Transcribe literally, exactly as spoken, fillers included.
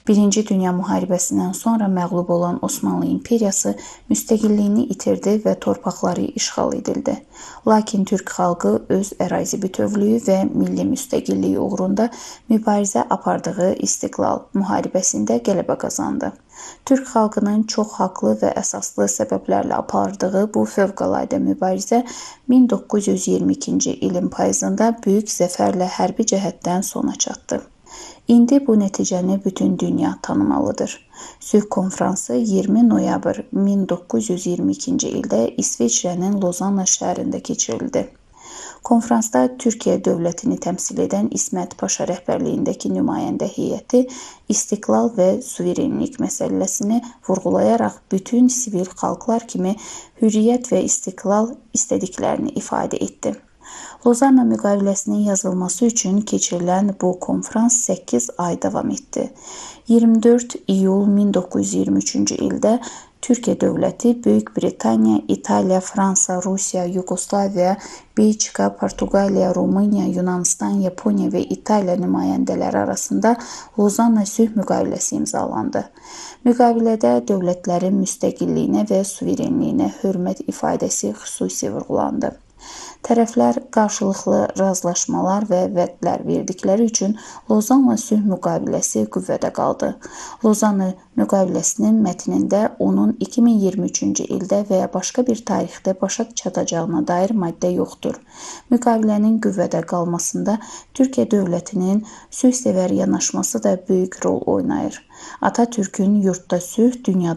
Birinci Dünya müharibəsindən sonra məğlub olan Osmanlı imperiyası müstəqilliyini itirdi və torpaqları işğal edildi. Lakin Türk xalqı öz ərazi bütövlüyü və milli müstəqilliyi uğrunda mübarizə apardığı İstiqlal müharibəsində qələbə qazandı. Türk xalqının çox haqlı və əsaslı səbəblərlə apardığı bu fövqəladə mübarizə min doqquz yüz iyirmi ikinci ilin payızında böyük zəfərlə hərbi cəhətdən sona çatdı. İndi bu nəticəni bütün dünya tanımalıdır. Sülh konfransı iyirmi noyabr min doqquz yüz iyirmi ikinci ildə İsveçrənin Lozanna şəhərində keçirildi. Konfransda Türkiyə dövlətini təmsil edən İsmət Paşa rəhbərliyindəki nümayəndə heyəti istiqlal və suverenlik məsələsini vurğulayaraq bütün sivil xalqlar kimi hürriyyət və istiqlal istədiklərini ifadə etdi. Lozanna müqaviləsinin yazılması üçün keçirilən bu konfrans səkkiz ay davam etdi. iyirmi dörd iyul min doqquz yüz iyirmi üçüncü ildə Türkiyə dövləti Böyük Britaniya, İtaliya, Fransa, Rusiya, Yugoslaviya, Belçika, Portuqaliya, Rumıniya, Yunanistan, Yaponiya və İtaliya nümayəndələri arasında Lozanna sülh müqaviləsi imzalandı. Müqavilədə dövlətlərin müstəqilliyinə və suverenliyinə hörmət ifadəsi xüsusi vurğulandı. Tərəflər qarşılıqlı razılaşmalar və vədlər verdikləri üçün Lozanna sülh müqaviləsi qüvvədə qaldı. Lozanna müqaviləsinin mətnində onun iki min iyirmi üçüncü ildə və ya başqa bir tarixdə başa çatacağına dair maddə yoxdur. Müqavilənin qüvvədə qalmasında Türkiyə dövlətinin sülhsevər yanaşması da böyük rol oynayır. Atatürkün yurtda sülh, dünyada